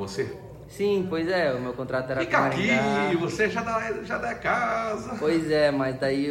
você? Sim, pois é, o meu contrato era Fica com o aqui, Maringá. você já dá casa. Pois é, mas daí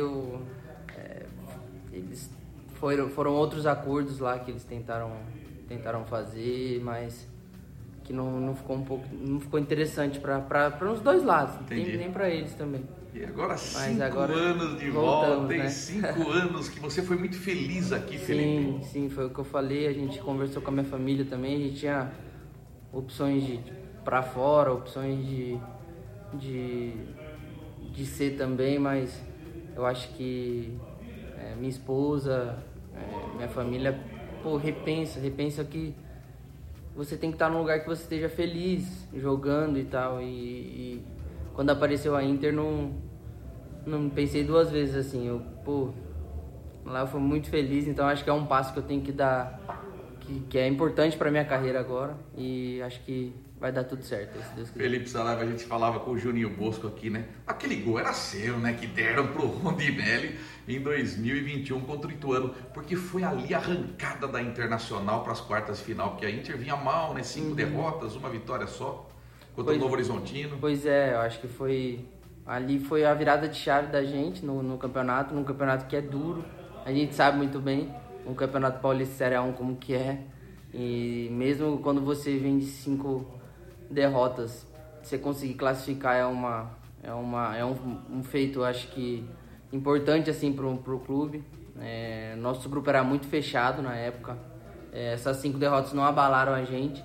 eles foram outros acordos lá que eles tentaram fazer, mas que não ficou interessante para os dois lados, nem para eles também. E agora Mas agora anos de voltamos, volta, né? 5 anos que você foi muito feliz aqui, Felipe. Sim, foi o que eu falei, a gente conversou com a minha família também, a gente tinha opções de para fora, opções de ser também, mas eu acho que minha esposa, minha família, repensa que você tem que estar num lugar que você esteja feliz jogando e tal, e quando apareceu a Inter não pensei duas vezes assim, lá eu fui muito feliz, então acho que é um passo que eu tenho que dar, que é importante para minha carreira agora, e acho que vai dar tudo certo, se Deus quiser. Felipe Saraiva, a gente falava com o Juninho Bosco aqui, né? Aquele gol era seu, né? Que deram pro Rondinelli em 2021 contra o Ituano, porque foi ali a arrancada da Internacional para as quartas de final, porque a Inter vinha mal, né? 5 derrotas, 1 vitória só, contra o Novo Horizontino. Pois é, eu acho que ali foi a virada de chave da gente num campeonato que é duro, a gente sabe muito bem, um campeonato paulista Série A1 como que é, e mesmo quando você vem de 5 derrotas, você conseguir classificar é um feito, acho que importante assim pro clube. Nosso grupo era muito fechado na época, essas 5 derrotas não abalaram a gente,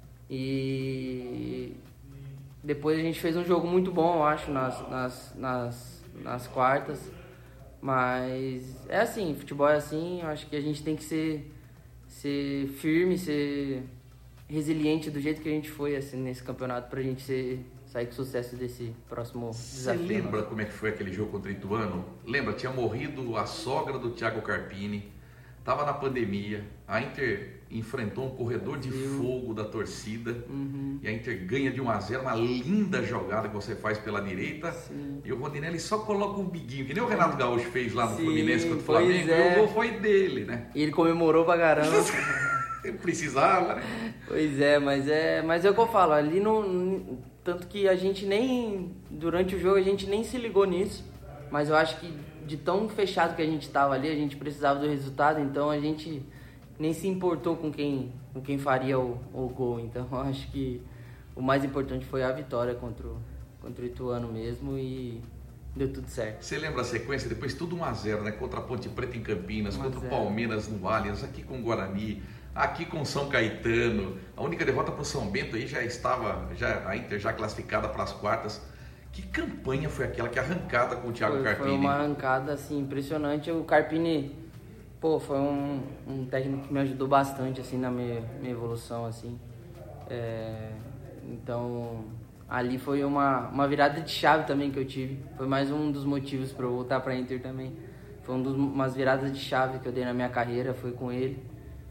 e depois a gente fez um jogo muito bom, eu acho, nas quartas, mas é assim, futebol é assim, eu acho que a gente tem que ser firme, ser resiliente do jeito que a gente foi assim, nesse campeonato, pra gente sair com sucesso desse próximo desafio. Você lembra como é que foi aquele jogo contra o Ituano? Lembra, tinha morrido a sogra do Thiago Carpini, tava na pandemia, a Inter enfrentou um corredor de fogo da torcida, e a Inter ganha de 1-0, uma linda jogada que você faz pela direita. Sim. E o Rondinelli só coloca um biguinho, que nem o Renato Gaúcho fez lá no Fluminense contra o Flamengo, é. e o gol foi dele, né? E ele comemorou pra caramba. Precisava, né? Pois é, mas é o que eu falo, ali tanto que a gente durante o jogo a gente nem se ligou nisso, mas eu acho que de tão fechado que a gente tava ali, a gente precisava do resultado, então a gente nem se importou com quem faria o gol, então eu acho que o mais importante foi a vitória contra o Ituano mesmo, e deu tudo certo. Você lembra a sequência? Depois tudo 1-0, né? Contra a Ponte Preta em Campinas, contra o Palmeiras no Allianz, aqui com o Guarani, aqui com o São Caetano. A única derrota para o São Bento aí a Inter já classificada para as quartas. Que campanha foi aquela? Que arrancada com o Thiago Carpini? Foi uma arrancada assim, impressionante. O Carpini, foi um técnico que me ajudou bastante assim, na minha evolução. Assim. Então, ali foi uma virada de chave também que eu tive. Foi mais um dos motivos para eu voltar para a Inter também. Foi umas viradas de chave que eu dei na minha carreira, foi com ele.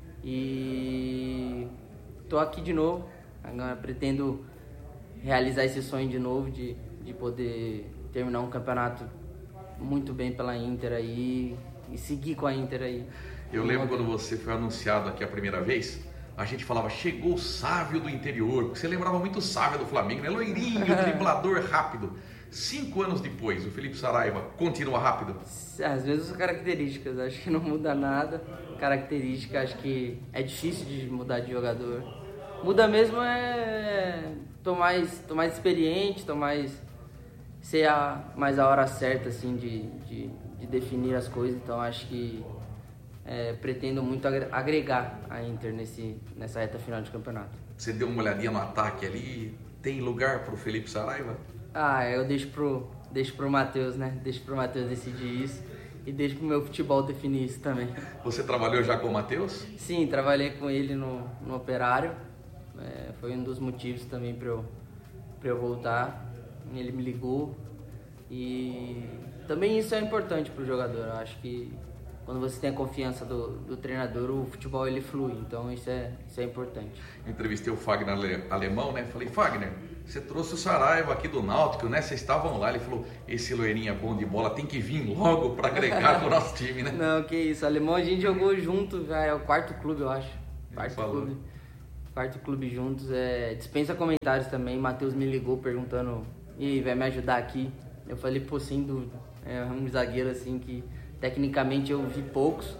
E tô aqui de novo. Agora pretendo realizar esse sonho de novo, de poder terminar um campeonato muito bem pela Inter aí e seguir com a Inter aí. Eu lembro quando você foi anunciado aqui a primeira vez, a gente falava, chegou o Sávio do interior, porque você lembrava muito o Sávio do Flamengo, né? Loirinho, driblador rápido. 5 anos depois, o Felipe Saraiva continua rápido? As mesmas características, acho que não muda nada. Característica, acho que é difícil de mudar de jogador. Muda mesmo tô mais experiente, ser mais a hora certa assim de definir as coisas, então acho que pretendo muito agregar a Inter nessa reta final de campeonato. Você deu uma olhadinha no ataque ali, tem lugar para o Felipe Saraiva? Eu deixo pro Matheus, né? Deixo pro Matheus decidir isso e deixo pro meu futebol definir isso também. Você trabalhou já com o Matheus? Sim, trabalhei com ele no Operário, foi um dos motivos também para eu voltar. Ele me ligou e também isso é importante pro jogador. Eu acho que quando você tem a confiança do treinador, o futebol ele flui, então isso é importante. Entrevistei o Fagner Alemão, né? Falei, Fagner, você trouxe o Saraiva aqui do Náutico, né? Vocês estavam lá. Ele falou, esse loirinho é bom de bola, tem que vir logo para agregar pro nosso time, né? Não, que isso, Alemão a gente jogou junto, já é o 4º clube, eu acho. 4º clube. quarto clube juntos. Dispensa comentários também. Matheus me ligou perguntando, e aí, vai me ajudar aqui? Eu falei, pô, sem dúvida. É um zagueiro assim que tecnicamente eu vi poucos.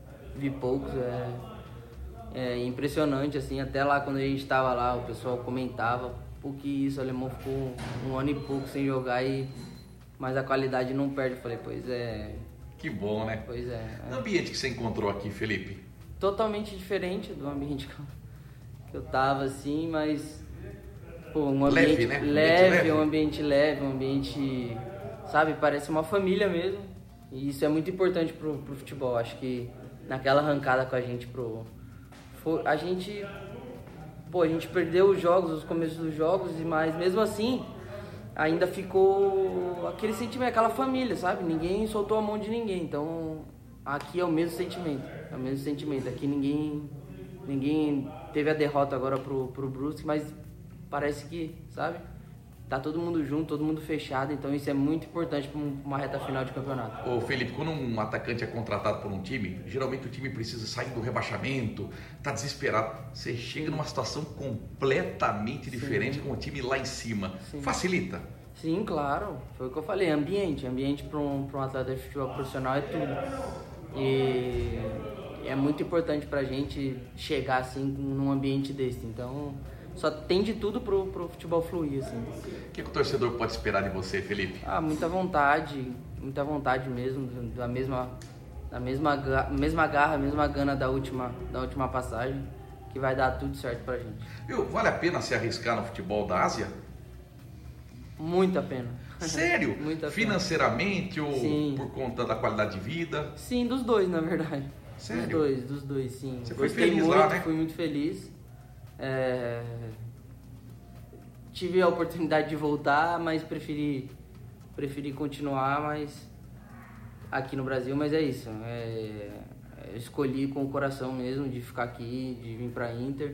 É impressionante, assim, até lá quando a gente tava lá, o pessoal comentava, por que isso, o alemão ficou um ano e pouco sem jogar, mas a qualidade não perde. Eu falei, pois é. Que bom, né? Pois é. O ambiente que você encontrou aqui, Felipe? Totalmente diferente do ambiente que eu tava, assim, mas... Pô, um ambiente leve, um ambiente, sabe, parece uma família mesmo. E isso é muito importante pro futebol. Acho que naquela arrancada com a gente a gente perdeu os começos dos jogos, mas mesmo assim ainda ficou aquele sentimento, aquela família, sabe? Ninguém soltou a mão de ninguém. Então aqui é o mesmo sentimento. Aqui ninguém teve a derrota agora pro Brusque, mas parece que, sabe? Tá todo mundo junto, todo mundo fechado, então isso é muito importante para uma reta final de campeonato. Ô Felipe, quando um atacante é contratado por um time, geralmente o time precisa sair do rebaixamento, tá desesperado. Você chega numa situação completamente diferente com o time lá em cima. Sim. Facilita? Sim, claro. Foi o que eu falei, ambiente para um atleta de futebol profissional é tudo. E é muito importante pra gente chegar assim num ambiente desse. Então, só tem de tudo pro futebol fluir, assim. O que o torcedor pode esperar de você, Felipe? Muita vontade mesmo, da mesma garra, mesma gana da última passagem, que vai dar tudo certo pra gente. Viu, vale a pena se arriscar no futebol da Ásia? Muito a pena. Sério? Muito a pena. Financeiramente ou Sim. por conta da qualidade de vida? Sim, dos dois, na verdade. Sério? Dos dois, sim. Você foi feliz lá, né? Fui muito feliz. Tive a oportunidade de voltar, mas preferi continuar, mas aqui no Brasil, mas é isso. Eu escolhi com o coração mesmo de ficar aqui, de vir pra Inter,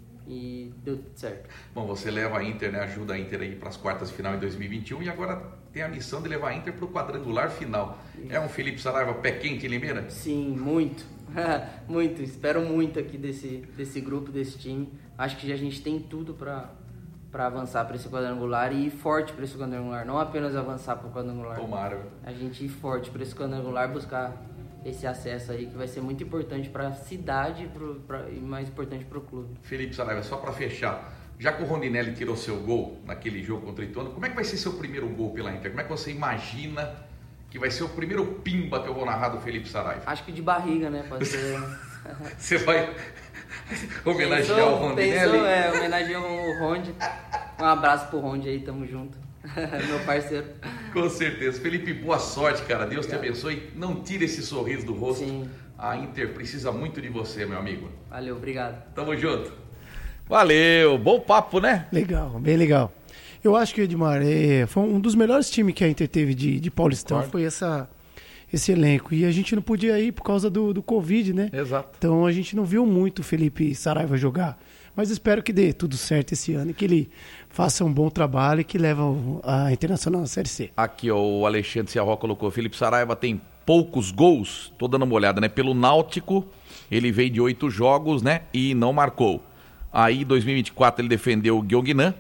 e deu tudo certo. Bom, você leva a Inter, né? Ajuda a Inter aí para as quartas de final em 2021 e agora tem a missão de levar a Inter para o quadrangular final. Isso. É um Felipe Saraiva pé quente em Limeira? Sim, muito. Muito. Espero muito aqui desse grupo, desse time. Acho que a gente tem tudo para avançar para esse quadrangular e ir forte para esse quadrangular. Não apenas avançar para o quadrangular. Tomara. A gente ir forte para esse quadrangular, buscar esse acesso aí que vai ser muito importante para a cidade e mais importante para o clube. Felipe Saraiva, só para fechar, já que o Rondinelli tirou seu gol naquele jogo contra o Ituano, como é que vai ser seu primeiro gol pela Inter? Como é que você imagina que vai ser o primeiro pimba que eu vou narrar do Felipe Saraiva? Acho que de barriga, né? Pode ser. Você vai homenagear o Rondinelli? Homenagear o Rondi. Um abraço pro Rondi aí, tamo junto. Meu parceiro. Com certeza. Felipe, boa sorte, cara. Deus te abençoe. Não tire esse sorriso do rosto. Sim. A Inter precisa muito de você, meu amigo. Valeu, obrigado. Tamo junto. Valeu, bom papo, né? Legal, bem legal. Eu acho que o Edmar foi um dos melhores times que a Inter teve de Paulistão. Claro. Foi esse elenco. E a gente não podia ir por causa do Covid, né? Exato. Então a gente não viu muito o Felipe Saraiva jogar. Mas espero que dê tudo certo esse ano e que ele faça um bom trabalho e que leve a Internacional na Série C. Aqui, ó, o Alexandre Ciarró colocou, Felipe Saraiva tem poucos gols, tô dando uma olhada, né? Pelo Náutico, ele veio de 8 jogos, né? E não marcou. Aí, em 2024, ele defendeu o Gyeonggi-nan,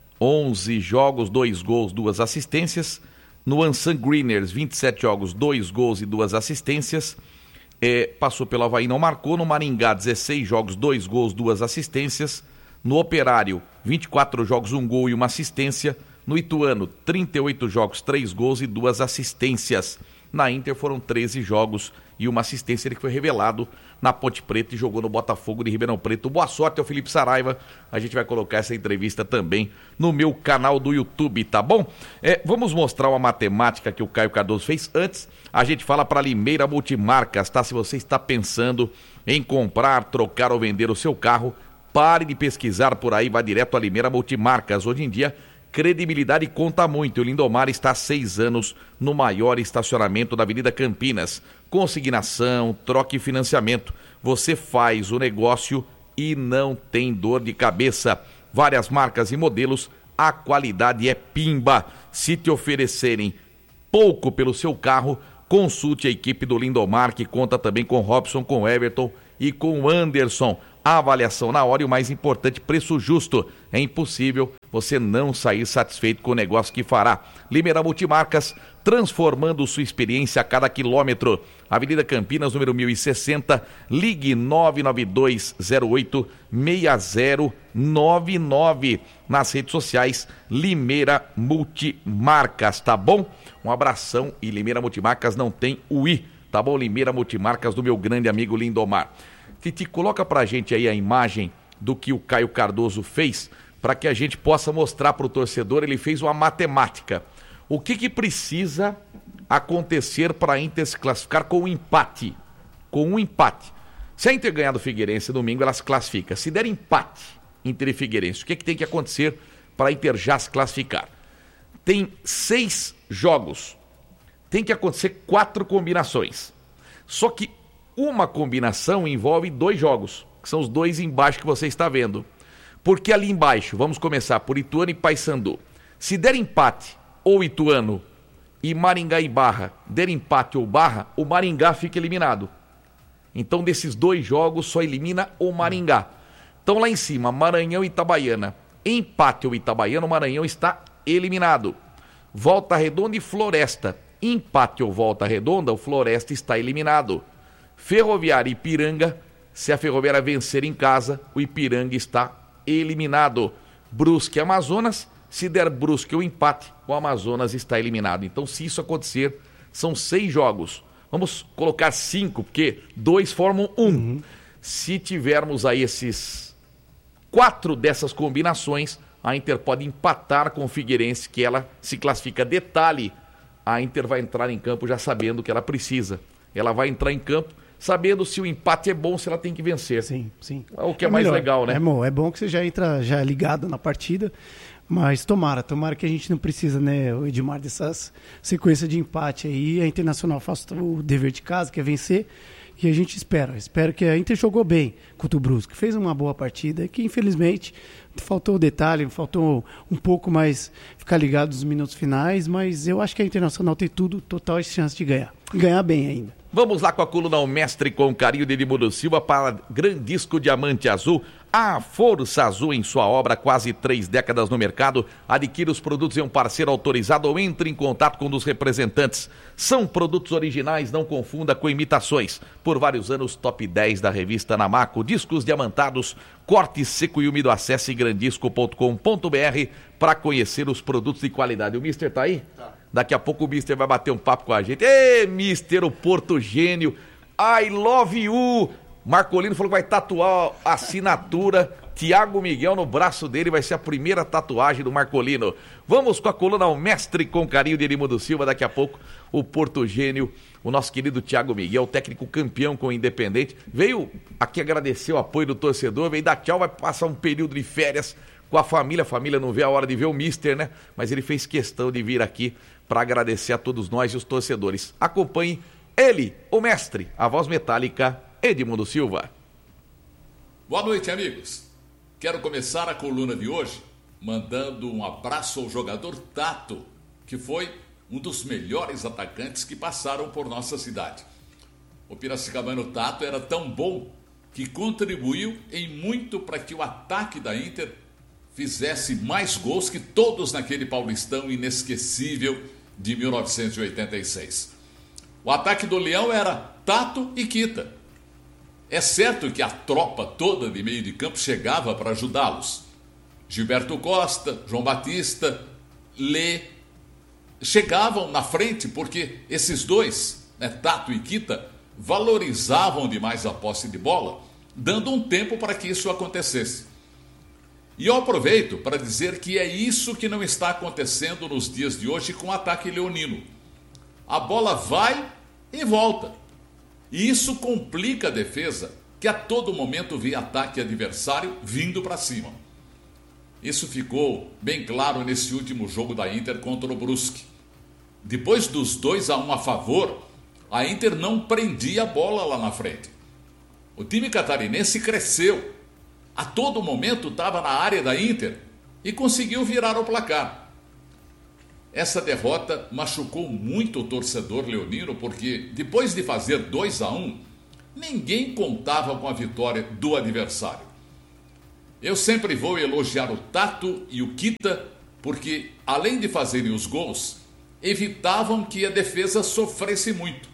11 jogos, 2 gols, 2 assistências. No Ansan Greeners, 27 jogos, 2 gols e 2 assistências. Passou pelo Avaí, não marcou. No Maringá, 16 jogos, 2 gols, 2 assistências. No Operário, 24 jogos, 1 gol e 1 assistência. No Ituano, 38 jogos, 3 gols e 2 assistências. Na Inter foram 13 jogos e 1 assistência. Ele que foi revelado na Ponte Preta e jogou no Botafogo de Ribeirão Preto. Boa sorte ao Felipe Saraiva. A gente vai colocar essa entrevista também no meu canal do YouTube, tá bom? Vamos mostrar uma matemática que o Caio Cardoso fez. Antes, a gente fala para Limeira Multimarcas, tá? Se você está pensando em comprar, trocar ou vender o seu carro, pare de pesquisar por aí, vá direto a Limeira Multimarcas. Hoje em dia, credibilidade conta muito. O Lindomar está há 6 anos no maior estacionamento da Avenida Campinas. Consignação, troca e financiamento. Você faz o negócio e não tem dor de cabeça. Várias marcas e modelos, a qualidade é pimba. Se te oferecerem pouco pelo seu carro, consulte a equipe do Lindomar, que conta também com Robson, com Everton e com Anderson. a avaliação na hora e o mais importante, preço justo. É impossível você não sair satisfeito com o negócio que fará. Limeira Multimarcas, transformando sua experiência a cada quilômetro. Avenida Campinas, número 1060, ligue 992086099. Nas redes sociais, Limeira Multimarcas, tá bom? Um abração, e Limeira Multimarcas não tem o I, tá bom? Limeira Multimarcas do meu grande amigo Lindomar. Titi, coloca pra gente aí a imagem do que o Caio Cardoso fez, para que a gente possa mostrar para o torcedor. Ele fez uma matemática. O que precisa acontecer para a Inter se classificar com um empate? Com um empate. Se a Inter ganhar do Figueirense domingo, ela se classifica. Se der empate, Inter e Figueirense, o que tem que acontecer para a Inter já se classificar? Tem 6 jogos. Tem que acontecer 4 combinações. Só que uma combinação envolve 2 jogos, que são os 2 embaixo que você está vendo. Porque ali embaixo, vamos começar por Ituano e Paysandu. Se der empate, ou Ituano e Maringá e Barra, der empate ou Barra, o Maringá fica eliminado. Então, desses 2 jogos, só elimina o Maringá. Então, lá em cima, Maranhão e Itabaiana. Empate ou Itabaiana, o Maranhão está eliminado. Volta Redonda e Floresta. Empate ou Volta Redonda, o Floresta está eliminado. Ferroviária e Ipiranga, se a Ferroviária vencer em casa, o Ipiranga está eliminado. Brusque e Amazonas, se der Brusque ou empate, o Amazonas está eliminado. Então, se isso acontecer, são 6 jogos. Vamos colocar 5, porque 2 formam 1. Se tivermos aí esses 4 dessas combinações, a Inter pode empatar com o Figueirense, que ela se classifica. Detalhe, a Inter vai entrar em campo já sabendo o que ela precisa. Ela vai entrar em campo sabendo se o empate é bom, se ela tem que vencer. Sim, sim. É o que é mais melhor. legal, né? É bom que você já entra já ligado na partida, mas tomara que a gente não precisa, né, o Edmar, dessas sequências de empate aí. A Internacional faça o dever de casa, que é vencer, e a gente espero que a Inter jogou bem contra o Brusque, fez uma boa partida, que infelizmente faltou o detalhe, faltou um pouco mais ficar ligado nos minutos finais, mas eu acho que a Internacional tem total chance de ganhar bem ainda. Vamos lá com a coluna O Mestre com carinho de Edmundo Silva para Grandisco Diamante Azul. A Força Azul em sua obra, quase 3 décadas no mercado. Adquira os produtos em um parceiro autorizado ou entre em contato com um dos representantes. São produtos originais, não confunda com imitações. Por vários anos, top 10 da revista Namaco. Discos diamantados, corte seco e úmido. Acesse grandisco.com.br para conhecer os produtos de qualidade. O Mister tá aí? Tá. Daqui a pouco o Mister vai bater um papo com a gente. Ê, Mister, o Porto Gênio. I love you. Marcolino falou que vai tatuar a assinatura Thiago Miguel no braço dele. Vai ser a primeira tatuagem do Marcolino. Vamos com a coluna O Mestre com carinho de Edmundo Silva. Daqui a pouco o Porto Gênio, o nosso querido Thiago Miguel, técnico campeão com o Independente, veio aqui agradecer o apoio do torcedor, veio dar tchau, vai passar um período de férias com a família não vê a hora de ver o Mister, né? Mas ele fez questão de vir aqui para agradecer a todos nós e os torcedores. Acompanhe ele, o mestre, a voz metálica, Edmundo Silva. Boa noite, amigos. Quero começar a coluna de hoje mandando um abraço ao jogador Tato, que foi um dos melhores atacantes que passaram por nossa cidade. O piracicabano Tato era tão bom que contribuiu em muito para que o ataque da Inter fizesse mais gols que todos naquele Paulistão inesquecível de 1986. O ataque do Leão era Tato e Quita. É certo que a tropa toda de meio de campo chegava para ajudá-los. Gilberto Costa, João Batista, Lê, chegavam na frente porque esses dois, Tato e Quita, valorizavam demais a posse de bola, dando um tempo para que isso acontecesse. E eu aproveito para dizer que é isso que não está acontecendo nos dias de hoje com o ataque leonino. A bola vai e volta. E isso complica a defesa, que a todo momento vê ataque adversário vindo para cima. Isso ficou bem claro nesse último jogo da Inter contra o Brusque. Depois dos 2-1 a favor, a Inter não prendia a bola lá na frente. O time catarinense cresceu. A todo momento estava na área da Inter e conseguiu virar o placar. Essa derrota machucou muito o torcedor leonino, porque depois de fazer 2-1, ninguém contava com a vitória do adversário. Eu sempre vou elogiar o Tato e o Kita, porque, além de fazerem os gols, evitavam que a defesa sofresse muito.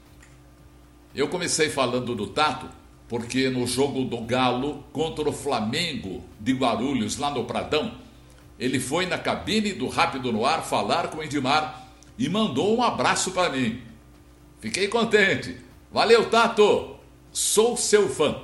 Eu comecei falando do Tato, porque no jogo do Galo contra o Flamengo de Guarulhos, lá no Pradão, ele foi na cabine do Rápido no Ar falar com o Edmar e mandou um abraço para mim. Fiquei contente. Valeu, Tato! Sou seu fã.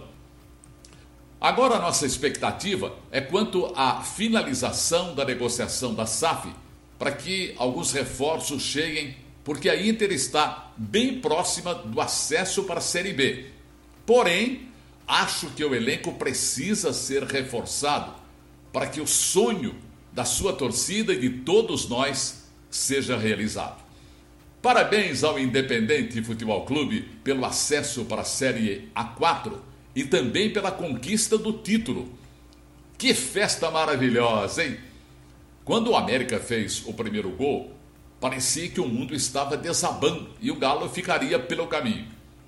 Agora a nossa expectativa é quanto à finalização da negociação da SAF para que alguns reforços cheguem, porque a Inter está bem próxima do acesso para a Série B. Porém, acho que o elenco precisa ser reforçado para que o sonho da sua torcida e de todos nós seja realizado. Parabéns ao Independente Futebol Clube pelo acesso para a Série A4 e também pela conquista do título. Que festa maravilhosa, hein? Quando o América fez o primeiro gol, parecia que o mundo estava desabando e o Galo ficaria pelo caminho.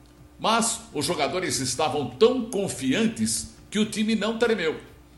Mas os jogadores estavam tão confiantes que o time não tremeu.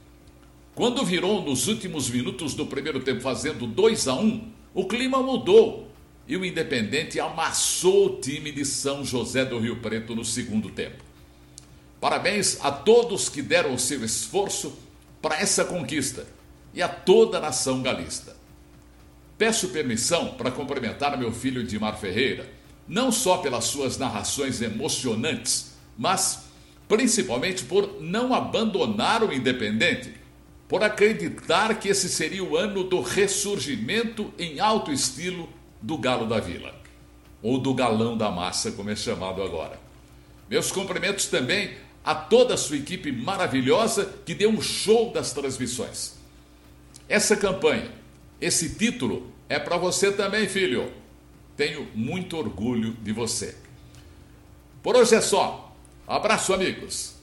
Quando virou nos últimos minutos do primeiro tempo fazendo 2-1, o clima mudou e o Independente amassou o time de São José do Rio Preto no segundo tempo. Parabéns a todos que deram o seu esforço para essa conquista e a toda a nação galista. Peço permissão para cumprimentar meu filho Edmar Ferreira, não só pelas suas narrações emocionantes, mas principalmente por não abandonar o Independente, por acreditar que esse seria o ano do ressurgimento em alto estilo do Galo da Vila, ou do Galão da Massa, como é chamado agora. Meus cumprimentos também a toda a sua equipe maravilhosa que deu um show das transmissões. Essa campanha, esse título é para você também, filho. Tenho muito orgulho de você. Por hoje é só. Abraço, amigos.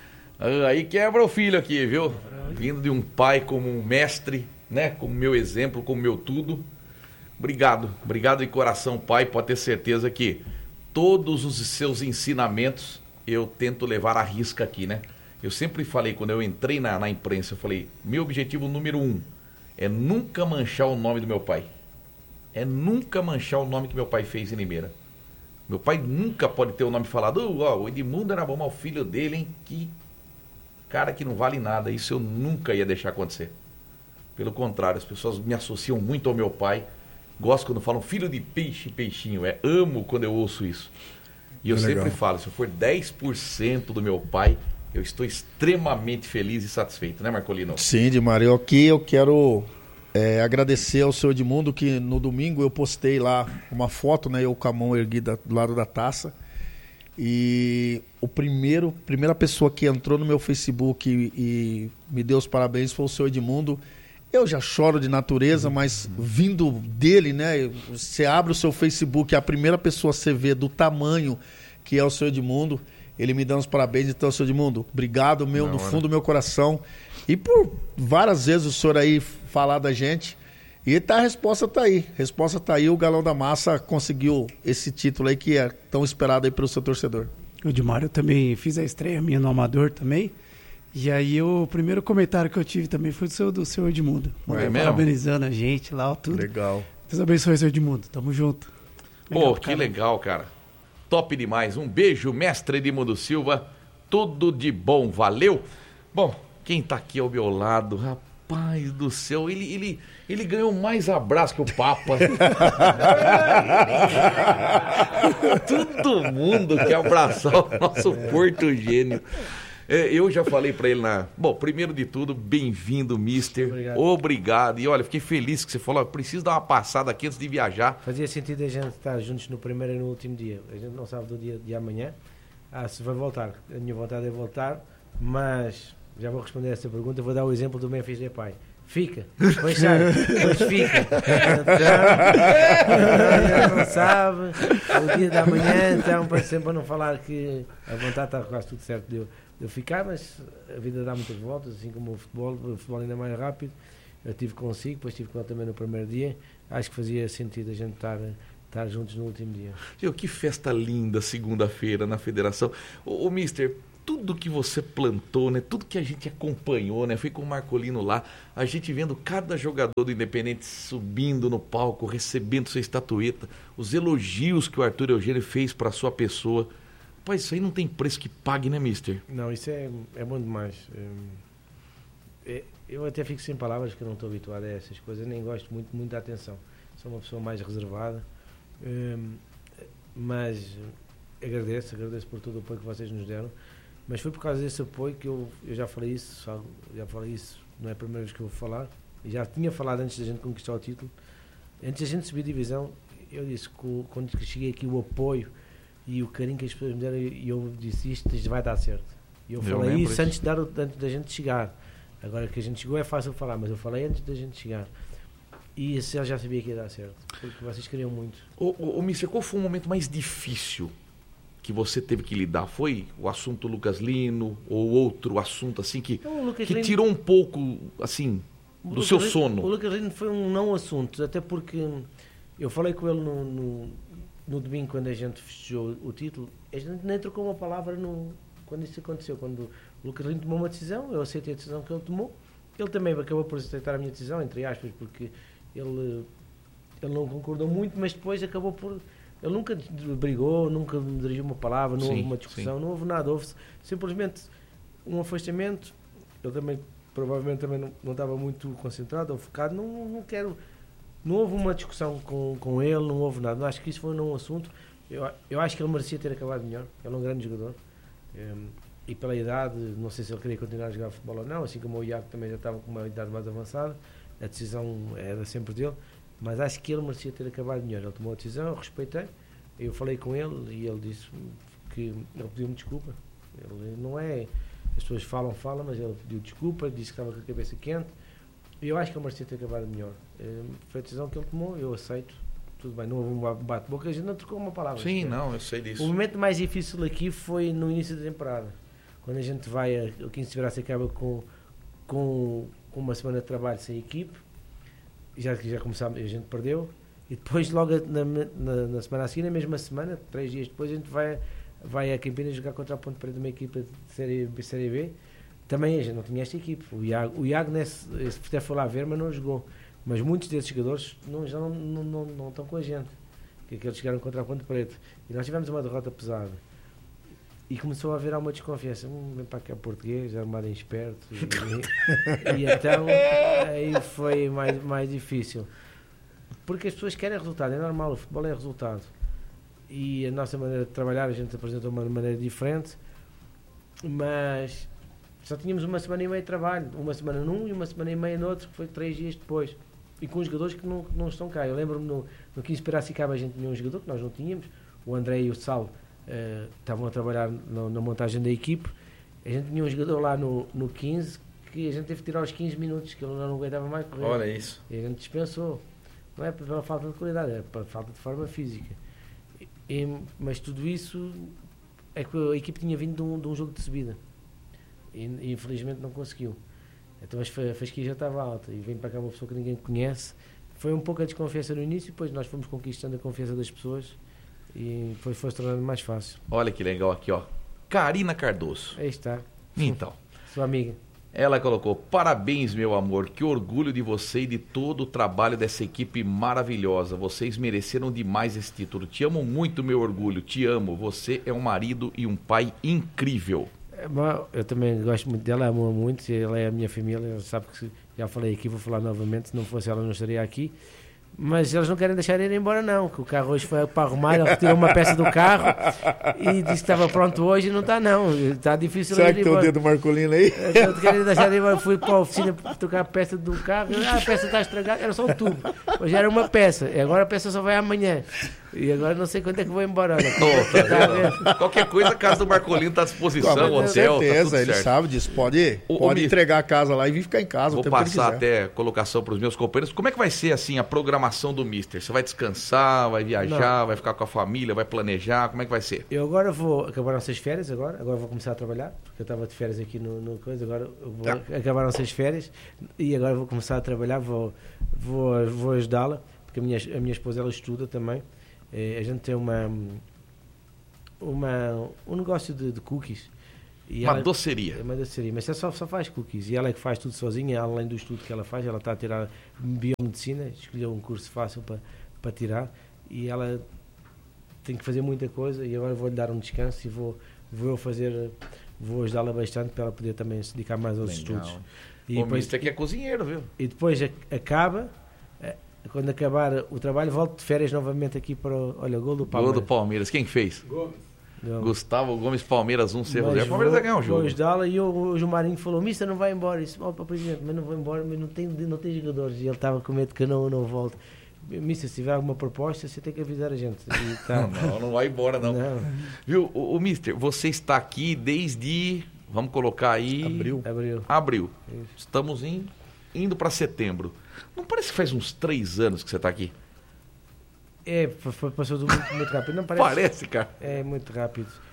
Aí quebra o filho aqui, viu? Vindo de um pai como um mestre, né? Como meu exemplo, como meu tudo. Obrigado de coração, pai. Pode ter certeza que todos os seus ensinamentos eu tento levar à risca aqui, né? Eu sempre falei, quando eu entrei na imprensa, eu falei, meu objetivo número 1 é nunca manchar o nome do meu pai. É nunca manchar o nome que meu pai fez em Limeira. Meu pai nunca pode ter o nome falado, o Edmundo era bom, mas o filho dele, hein? Que cara que não vale nada. Isso eu nunca ia deixar acontecer. Pelo contrário, as pessoas me associam muito ao meu pai. Gosto quando falam filho de peixe, peixinho. Amo quando eu ouço isso. E eu sempre falo, se eu for 10% do meu pai, eu estou extremamente feliz e satisfeito, né, Marcolino? Sim, Edmar. Eu quero agradecer ao seu Edmundo, que no domingo eu postei lá uma foto, né, eu com a mão erguida do lado da taça. E primeira pessoa que entrou no meu Facebook e me deu os parabéns foi o seu Edmundo. Eu já choro de natureza, mas vindo dele, né? Você abre o seu Facebook, a primeira pessoa que você vê do tamanho que é o seu Edmundo, ele me dá uns parabéns. Então, seu Edmundo, obrigado do fundo do meu coração. E por várias vezes o senhor aí falar da gente. E a resposta tá aí. A resposta tá aí. O Galão da Massa conseguiu esse título aí que é tão esperado aí pelo seu torcedor. O Edmar, eu também fiz a estreia minha no Amador também. E aí o primeiro comentário que eu tive também foi do seu Edmundo. Parabenizando a gente lá, tudo. Legal. Deus abençoe, seu Edmundo. Tamo junto. Legal, pô, que legal, cara. Top demais. Um beijo, mestre Edmundo Silva. Tudo de bom. Valeu. Bom, quem tá aqui ao meu lado, rapaz do céu, ele ganhou mais abraço que o Papa. Todo mundo quer abraçar o nosso Porto Gênio. Eu já falei pra ele Bom, primeiro de tudo, bem-vindo, mister. Obrigado. E olha, fiquei feliz que você falou, preciso dar uma passada aqui antes de viajar. Fazia sentido a gente estar juntos no primeiro e no último dia. A gente não sabe do dia de amanhã. Se vai voltar. A minha vontade é voltar, mas já vou responder essa pergunta. Vou dar o exemplo do Memphis Depay. Fica. Pois sabe. Pois fica. Então, não sabe. O dia da manhã, então, para sempre não falar que a vontade está quase tudo certo de eu ficar, mas a vida dá muitas voltas, assim como o futebol ainda mais rápido. Eu estive consigo, depois estive com ele também no primeiro dia. Acho que fazia sentido a gente estar estar juntos no último dia. Que festa linda segunda-feira na federação. Ô mister, tudo que você plantou, né? Tudo que a gente acompanhou, né? Fui com o Marcolino lá, a gente vendo cada jogador do Independente subindo no palco, recebendo sua estatueta, os elogios que o Arthur Eugênio fez para sua pessoa. Pô, isso aí não tem preço que pague, né, mister? Não, isso é bom demais. Eu até fico sem palavras, que eu não estou habituado a essas coisas, nem gosto muito da atenção. Sou uma pessoa mais reservada, mas agradeço por todo o apoio que vocês nos deram. Mas foi por causa desse apoio que eu já falei isso, não é a primeira vez que eu vou falar, já tinha falado antes da gente conquistar o título. Antes da gente subir a divisão, eu disse que quando cheguei aqui, o apoio e o carinho que as pessoas me deram, e eu disse isto vai dar certo. E eu falei isso antes da gente chegar. Agora que a gente chegou é fácil falar, mas eu falei antes da gente chegar. E esse já sabia que ia dar certo, porque vocês queriam muito. Ô mister, qual foi o momento mais difícil que você teve que lidar? Foi o assunto Lucas Lino ou outro assunto assim que tirou um pouco assim do seu sono? O Lucas Lino foi um não assunto, até porque eu falei com ele no domingo, quando a gente festejou o título. A gente nem trocou uma palavra quando isso aconteceu. Quando o Lucas Lino tomou uma decisão, eu aceitei a decisão que ele tomou. Ele também acabou por aceitar a minha decisão, entre aspas, porque ele não concordou muito, mas depois acabou por... Ele nunca brigou, nunca me dirigiu uma palavra, não houve uma discussão, não houve nada. Houve simplesmente um afastamento. Ele também, provavelmente, também não estava muito concentrado ou focado. Não houve uma discussão com ele, não houve nada. Não, acho que isso foi um assunto. Eu acho que ele merecia ter acabado melhor. Ele é um grande jogador. E pela idade, não sei se ele queria continuar a jogar futebol ou não, assim como o Iago também já estava com uma idade mais avançada. A decisão era sempre dele. Mas acho que ele merecia ter acabado melhor. Ele tomou a decisão, eu respeitei. Eu falei com ele e ele disse que ele pediu-me desculpa. Ele não é... As pessoas falam, mas ele pediu desculpa, disse que estava com a cabeça quente. E eu acho que ele merecia ter acabado melhor. Foi a decisão que ele tomou, eu aceito. Tudo bem, não houve um bate-boca, a gente não trocou uma palavra. Sim, não, eu sei disso. O momento mais difícil aqui foi no início da temporada. Quando a gente vai, o 15 de Braço acaba com uma semana de trabalho sem equipe. Já começámos, a gente perdeu, e depois logo na semana a seguir, na mesma semana, 3 dias depois, a gente vai a Campinas jogar contra a Ponte Preta, uma equipa de Série B. Também a gente não tinha esta equipe. O Iago até foi lá ver, mas não jogou. Mas muitos desses jogadores já não estão com a gente, que eles chegaram contra a Ponte Preta. E nós tivemos uma derrota pesada. E começou a haver uma desconfiança. Vem para cá português, armado em esperto. E então aí foi mais difícil. Porque as pessoas querem resultado, é normal, o futebol é resultado. E a nossa maneira de trabalhar, a gente apresentou uma maneira diferente, mas só tínhamos uma semana e meia de trabalho. Uma semana num e uma semana e meia no outro, que foi 3 dias depois. E com os jogadores que não estão cá. Eu lembro-me no 15 de Piracicaba a gente tinha um jogador que nós não tínhamos, o André e o Sal. Estavam a trabalhar na montagem da equipe. A gente tinha um jogador lá no 15 que a gente teve que tirar aos 15 minutos, que ele não aguentava mais correr. Olha isso. E a gente dispensou. Não é pela falta de qualidade, é pela falta de forma física. Mas tudo isso é que a equipe tinha vindo de um jogo de subida e infelizmente não conseguiu. Então a fasquia já estava alta e vem para cá uma pessoa que ninguém conhece. Foi um pouco a desconfiança no início, depois nós fomos conquistando a confiança das pessoas. E foi se tornando mais fácil. Olha que legal aqui, ó. Karina Cardoso. Aí está. Então. Sua amiga. Ela colocou: parabéns, meu amor. Que orgulho de você e de todo o trabalho dessa equipe maravilhosa. Vocês mereceram demais esse título. Te amo muito, meu orgulho. Te amo. Você é um marido e um pai incrível. Eu também gosto muito dela, amo-a muito. Ela é a minha família. Ela sabe que já falei aqui, vou falar novamente. Se não fosse ela, não estaria aqui. Mas eles não querem deixar ir embora, não. Que o carro hoje foi para arrumar, ele retirou uma peça do carro e disse que estava pronto hoje e não está, não. Está difícil. Será que tem o dedo do Marcolino aí? Eu queria deixar ir embora. Fui para a oficina para trocar a peça do carro. A peça está estragada. Era só um tubo. Hoje era uma peça. E agora a peça só vai amanhã. E agora não sei quando é que vou embora. Qualquer coisa, a casa do Marcolino está à disposição, com hotel. certeza, tá ele sabe disso. Pode entregar a casa lá e vir ficar em casa. Vou passar até colocação para os meus companheiros. Como é que vai ser assim a programação do Mister? Você vai descansar, vai viajar, vai ficar com a família, vai planejar? Como é que vai ser? Eu agora vou acabar nossas férias, agora vou começar a trabalhar, porque eu estava de férias aqui no coisa, agora vou acabar nossas férias e agora vou começar a trabalhar, vou ajudá-la, porque a minha esposa ela estuda também. A gente tem um negócio de cookies. E Uma doceria. É uma doceria, mas ela só faz cookies. E ela é que faz tudo sozinha, além do estudo que ela faz. Ela está a tirar biomedicina, escolheu um curso fácil para tirar. E ela tem que fazer muita coisa. E agora vou-lhe dar um descanso e vou ajudá-la bastante para ela poder também se dedicar mais aos estudos. E o Mister aqui é cozinheiro, viu? E depois acaba, quando acabar o trabalho, volto de férias novamente aqui para o gol do Palmeiras. Gol do Palmeiras. Quem fez? Gomes. Gustavo Gomes, Palmeiras 1, Cerro Zero. O Palmeiras vai ganhar o jogo. Vou ajudá-la e hoje o Marinho falou: Mister, não vai embora. Disse: presidente, mas não vou embora, mas não tem jogadores. E ele estava com medo que eu não volte. Mister, se tiver alguma proposta, você tem que avisar a gente. Não vai embora, não. Viu, o Mister, você está aqui desde, vamos colocar aí... Abril. Isso. Estamos indo para setembro. Não parece que faz uns 3 anos que você está aqui? Passou muito rápido. Não parece, parece, cara. É muito rápido.